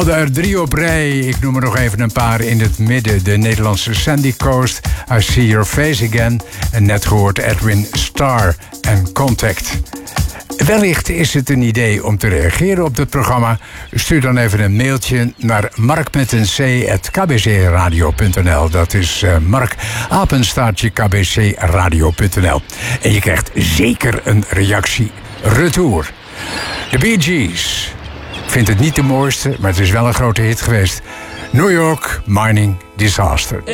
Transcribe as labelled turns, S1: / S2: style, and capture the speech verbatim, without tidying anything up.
S1: Er drie op rij, ik noem er nog even een paar in het midden. De Nederlandse Sandy Coast, I See Your Face Again. En net gehoord Edwin Starr en Contact. Wellicht is het een idee om te reageren op dit programma. Stuur dan even een mailtje naar mark met een c at k b c radio punt n l. Dat is uh, mark, apenstaartje k b c radio punt n l. En je krijgt zeker een reactie retour. De Bee Gees. Ik vind het niet de mooiste, maar het is wel een grote hit geweest. New York Mining Disaster.